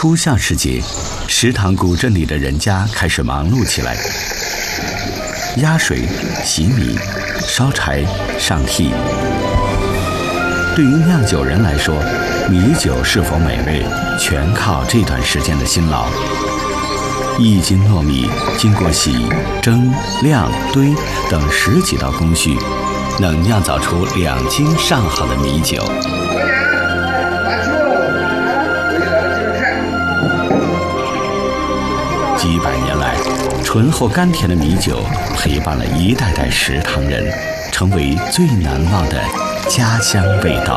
初夏时节，石塘古镇里的人家开始忙碌起来，压水、洗米、烧柴、上屉。对于酿酒人来说，米酒是否美味，全靠这段时间的辛劳。1斤糯米经过洗、蒸、晾、堆等10几道工序，能酿造出2斤上好的米酒。几百年来，醇厚甘甜的米酒陪伴了一代代石塘人，成为最难忘的家乡味道。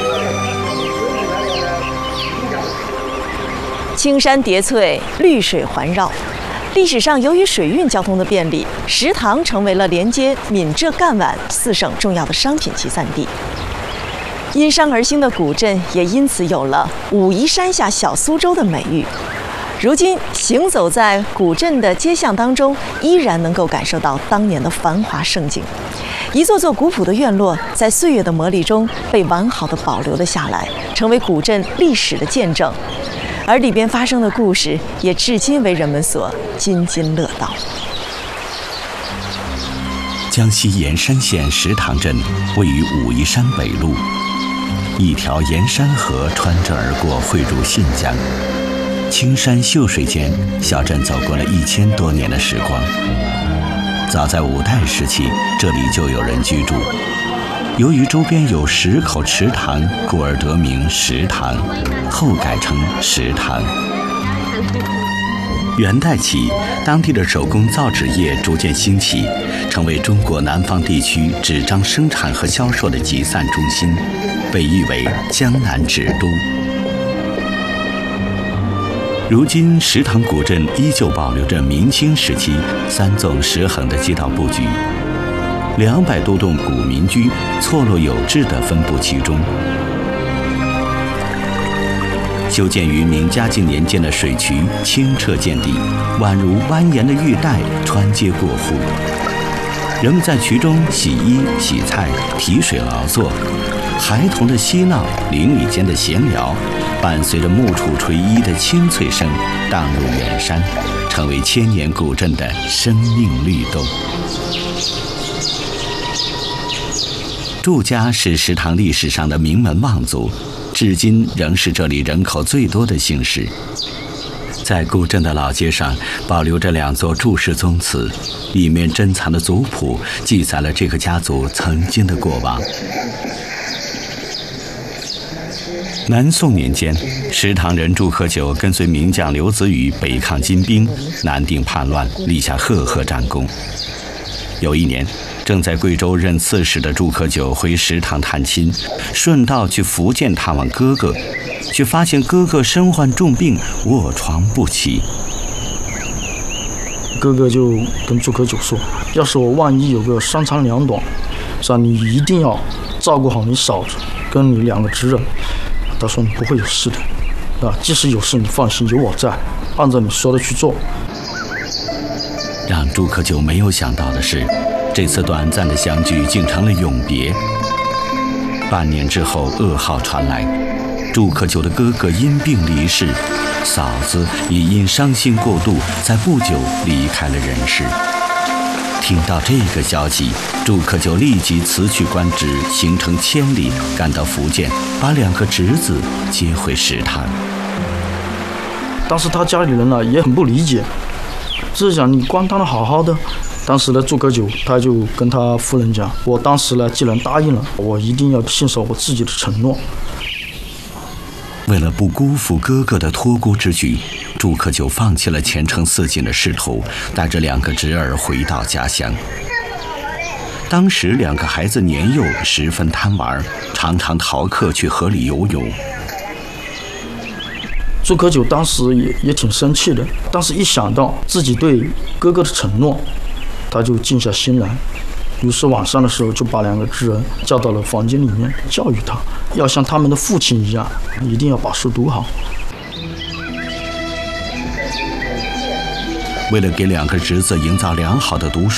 青山叠翠，绿水环绕。历史上，由于水运交通的便利，石塘成为了连接闽浙赣皖4省重要的商品集散地。因山而兴的古镇也因此有了“武夷山下小苏州”的美誉。如今行走在古镇的街巷当中，依然能够感受到当年的繁华盛景。一座座古朴的院落，在岁月的磨砺中被完好的保留了下来，成为古镇历史的见证。而里边发生的故事，也至今为人们所津津乐道。 江西盐山县石塘镇位于武夷山北麓，一条盐山河穿着而过，汇入信江。青山秀水间，小镇走过了1000多年的时光。早在5代时期，这里就有人居住。由于周边有10口池塘，故而得名石塘，后改成石塘。元代起，当地的手工造纸业逐渐兴起，成为中国南方地区纸张生产和销售的集散中心，被誉为江南纸都。如今，石塘古镇依旧保留着明清时期3纵10横的街道布局，200多栋古民居错落有致地分布其中。修建于明嘉靖年间的水渠清澈见底，宛如蜿蜒的玉带穿街过户。人们在渠中洗衣、洗菜、提水劳作，孩童的嬉闹、邻里间的闲聊，伴随着木杵锤衣的清脆声，荡入远山，成为千年古镇的生命律动。祝家是石塘历史上的名门望族，至今仍是这里人口最多的姓氏。在古镇的老街上，保留着2座祝氏宗祠，里面珍藏的族谱记载了这个家族曾经的过往。南宋年间，石塘人祝可久跟随名将刘子宇北抗金兵，南定叛乱，立下赫赫战功。有一年，正在贵州任刺史的祝可久回石塘探亲，顺道去福建探望哥哥，却发现哥哥身患重病，卧床不起。 哥哥就跟祝可久说：“要是我万一有个3长2短，是吧？你一定要照顾好你嫂子跟你2个侄儿。”他说：“你不会有事的，啊，即使有事，你放心，有我在，按照你说的去做。” 让祝可久没有想到的是，这次短暂的相聚竟成了永别。半年之后，噩耗传来，祝可久的哥哥因病离世，嫂子也因伤心过度，在不久离开了人世。听到这个消息，祝可久立即辞去官职，行程千里，赶到福建，把2个侄子接回石塘。 当时他家里人呢也很不理解，是讲你官当得好好的。当时呢，祝可久他就跟他夫人讲：“我当时呢既然答应了，我一定要信守我自己的承诺。” 为了不辜负哥哥的托孤之举，祝可久放弃了前程似锦的仕途，带着2个侄儿回到家乡。当时2个孩子年幼，十分贪玩，常常逃课去河里游泳。 祝可久当时也挺生气的，但是一想到自己对哥哥的承诺，他就静下心来。于是晚上的时候，就把2个侄儿叫到了房间里面，教育他要像他们的父亲一样，一定要把书读好。 为了给2个侄子营造良好的读书